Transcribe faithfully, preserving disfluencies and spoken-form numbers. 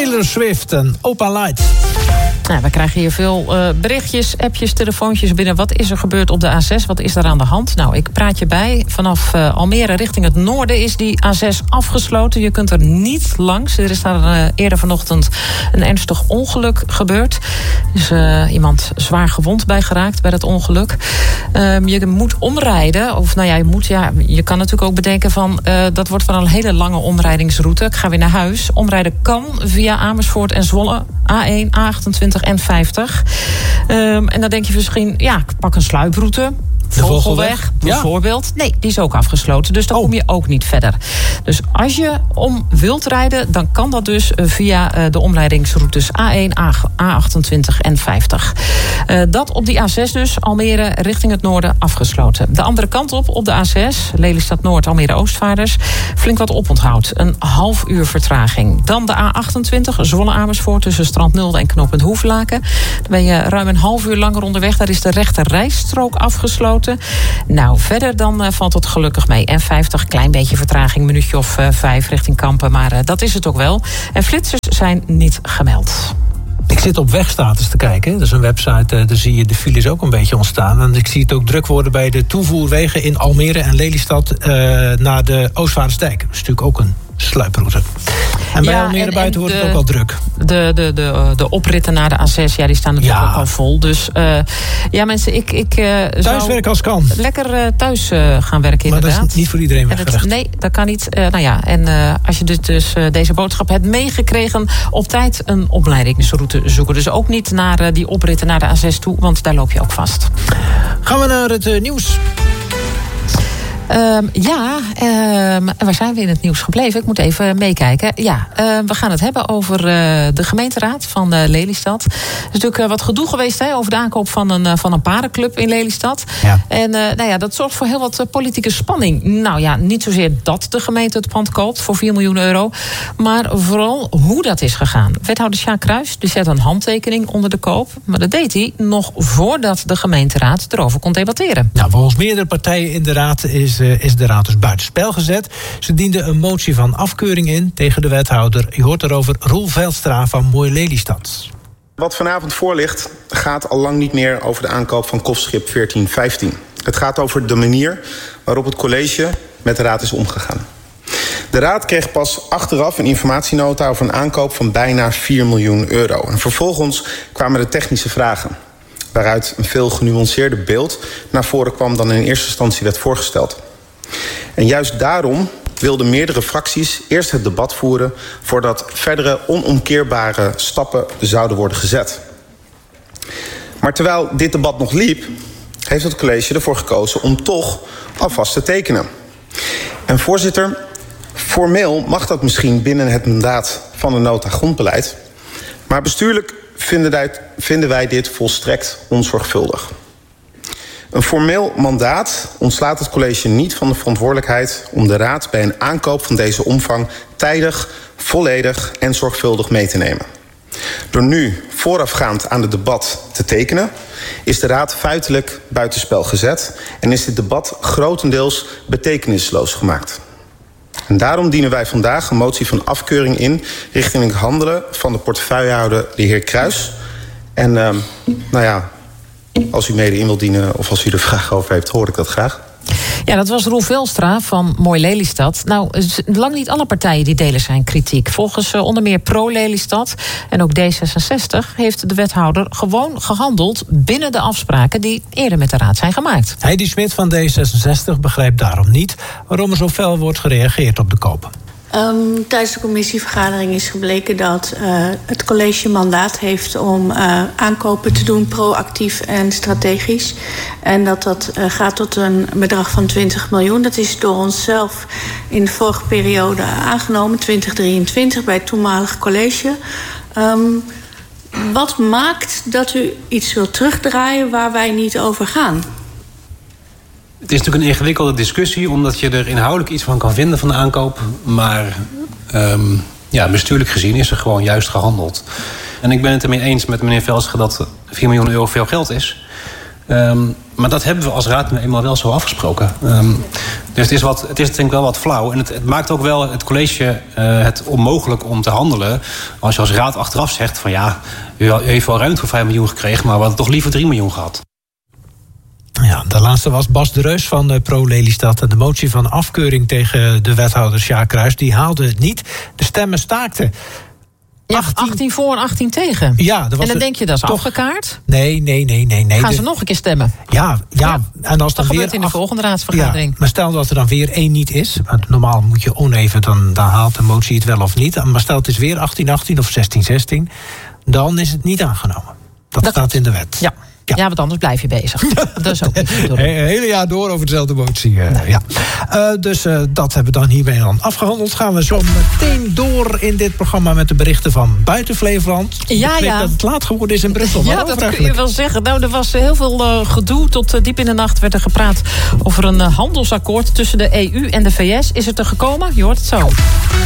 Taylor Swift en Opa Light. Nou, we krijgen hier veel uh, berichtjes, appjes, telefoontjes binnen. Wat is er gebeurd op de A zes? Wat is daar aan de hand? Nou, ik praat je bij. Vanaf uh, Almere richting het noorden is die A zes afgesloten. Je kunt er niet langs. Er is daar uh, eerder vanochtend een ernstig ongeluk gebeurd. Er is uh, iemand zwaar gewond bij geraakt bij dat ongeluk. Um, je moet omrijden. Of nou ja, je moet, ja, je kan natuurlijk ook bedenken van Uh, dat wordt wel een hele lange omrijdingsroute. Ik ga weer naar huis. Omrijden kan via Amersfoort en Zwolle. A één, A achtentwintig en vijftig. Um, en dan denk je misschien, ja, ik pak een sluiproute. De Vogelweg, bijvoorbeeld. Ja. Nee, die is ook afgesloten, dus dan oh. kom je ook niet verder. Dus als je om wilt rijden, dan kan dat dus via uh, de omleidingsroutes A één, A achtentwintig en vijftig. Uh, dat op die A zes dus, Almere richting het noorden, afgesloten. De andere kant op, op de A zes, Lelystad Noord, Almere Oostvaarders, flink wat oponthoud. Een half uur vertraging. Dan de A achtentwintig, Zwolle Amersfoort, tussen Strand Nulde en knooppunt Hoeflaken. Dan ben je ruim een half uur langer onderweg. Daar is de rechter rijstrook afgesloten. Nou, verder dan uh, valt het gelukkig mee. En vijftig, klein beetje vertraging, minuutje of uh, vijf richting Kampen. Maar uh, dat is het ook wel. En flitsers zijn niet gemeld. Ik zit op Wegstatus te kijken. Dat is een website, uh, daar zie je de files ook een beetje ontstaan. En ik zie het ook druk worden bij de toevoerwegen in Almere en Lelystad uh, naar de Oostvaardersdijk. Dat is natuurlijk ook een sluiproute. En bij ja, Almere en, buiten en wordt de, het ook al druk. De, de, de, de opritten naar de A zes, ja, die staan natuurlijk ja. ook al vol. Dus uh, ja, mensen, ik, ik uh, thuiswerken als kan. Lekker uh, thuis uh, gaan werken, maar inderdaad. Dat is niet voor iedereen weggelegd. Nee, dat kan niet. Uh, nou ja, en uh, als je dus, dus uh, deze boodschap hebt meegekregen, op tijd een opleidingsroute zoeken. Dus ook niet naar uh, die opritten naar de A zes toe, want daar loop je ook vast. Gaan we naar het uh, nieuws. Um, ja, um, waar zijn we in het nieuws gebleven? Ik moet even meekijken. Ja, uh, we gaan het hebben over uh, de gemeenteraad van uh, Lelystad. Er is natuurlijk uh, wat gedoe geweest hè, over de aankoop van een, uh, van een parenclub in Lelystad. Ja. En uh, nou ja, dat zorgt voor heel wat uh, politieke spanning. Nou ja, niet zozeer dat de gemeente het pand koopt voor vier miljoen euro. Maar vooral hoe dat is gegaan. Wethouder Sjaak Kruis die zet een handtekening onder de koop. Maar dat deed hij nog voordat de gemeenteraad erover kon debatteren. Nou, volgens meerdere partijen in de raad is is de raad dus buitenspel gezet. Ze diende een motie van afkeuring in tegen de wethouder. Je hoort erover Roel Veldstra van Mooi Lelystad. Wat vanavond voor ligt gaat al lang niet meer over de aankoop van kostschip veertien vijftien. Het gaat over de manier waarop het college met de raad is omgegaan. De raad kreeg pas achteraf een informatienota over een aankoop van bijna vier miljoen euro. En vervolgens kwamen de technische vragen, waaruit een veel genuanceerder beeld naar voren kwam dan in eerste instantie werd voorgesteld. En juist daarom wilden meerdere fracties eerst het debat voeren voordat verdere onomkeerbare stappen zouden worden gezet. Maar terwijl dit debat nog liep, heeft het college ervoor gekozen om toch alvast te tekenen. En voorzitter, formeel mag dat misschien binnen het mandaat van de nota grondbeleid, maar bestuurlijk vinden wij, vinden wij dit volstrekt onzorgvuldig. Een formeel mandaat ontslaat het college niet van de verantwoordelijkheid om de raad bij een aankoop van deze omvang tijdig, volledig en zorgvuldig mee te nemen. Door nu voorafgaand aan het debat te tekenen, is de raad feitelijk buitenspel gezet en is dit debat grotendeels betekenisloos gemaakt. En daarom dienen wij vandaag een motie van afkeuring in richting het handelen van de portefeuillehouder, de heer Kruis. En uh, nou ja, als u mede in wilt dienen of als u er vragen over heeft, hoor ik dat graag. Ja, dat was Roel Velstra van Mooi Lelystad. Nou, lang niet alle partijen die delen zijn kritiek. Volgens uh, onder meer Pro-Lelystad en ook D zesenzestig heeft de wethouder gewoon gehandeld binnen de afspraken die eerder met de raad zijn gemaakt. Heidi Smit van D zesenzestig begrijpt daarom niet waarom er zo fel wordt gereageerd op de koop. Um, tijdens de commissievergadering is gebleken dat uh, het college mandaat heeft om uh, aankopen te doen proactief en strategisch. En dat dat uh, gaat tot een bedrag van twintig miljoen. Dat is door onszelf in de vorige periode aangenomen, twintig drieëntwintig, bij het toenmalige college. Um, wat maakt dat u iets wilt terugdraaien waar wij niet over gaan? Het is natuurlijk een ingewikkelde discussie, omdat je er inhoudelijk iets van kan vinden van de aankoop. Maar um, ja, bestuurlijk gezien is er gewoon juist gehandeld. En ik ben het ermee eens met meneer Velstra dat vier miljoen euro veel geld is. Um, maar dat hebben we als raad nu eenmaal wel zo afgesproken. Um, Dus het is, wat, het is denk ik wel wat flauw. En het, het maakt ook wel het college uh, het onmogelijk om te handelen. Als je als raad achteraf zegt van ja, u heeft wel ruimte voor vijf miljoen gekregen, maar we hadden toch liever drie miljoen gehad. Ja, de laatste was Bas de Reus van uh, Pro-Lelystad. De motie van afkeuring tegen de wethouder Sjaak Kruis, die haalde het niet. De stemmen staakten. Ja, achttien voor en achttien tegen. Ja, dat was en dan de, denk je, dat is toch, afgekaart? Nee, nee, nee, nee. nee Gaan de, ze nog een keer stemmen? Ja, ja, ja. En als dat dan gebeurt weer in de volgende raadsvergadering. Ja, maar stel dat er dan weer één niet is. Normaal moet je oneven, dan, dan haalt de motie het wel of niet. Maar stel het is weer achttien achttien of zestien zestien. Dan is het niet aangenomen. Dat, dat staat in de wet. Ja. Ja. ja, want anders blijf je bezig. Dat is ook niet Een hele jaar door over dezelfde motie. Uh, nee. ja. uh, dus uh, dat hebben we dan hiermee dan afgehandeld. Gaan we zo meteen door in dit programma met de berichten van buiten Flevoland. Ja, ja. Dat het laat geworden is in Brussel. Ja, dat eigenlijk? kun je wel zeggen. Nou, er was heel veel uh, gedoe. Tot uh, diep in de nacht werd er gepraat over een uh, handelsakkoord tussen de E U en de V S. Is het er gekomen? Je hoort het zo.